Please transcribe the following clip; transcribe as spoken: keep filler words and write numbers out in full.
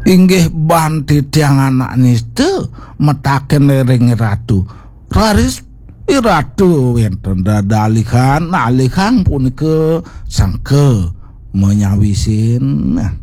Inggih banti tiang anak nistu metaken ring ratu. Raris iratu wenten dadalikan nalikan punika sangke menyawisin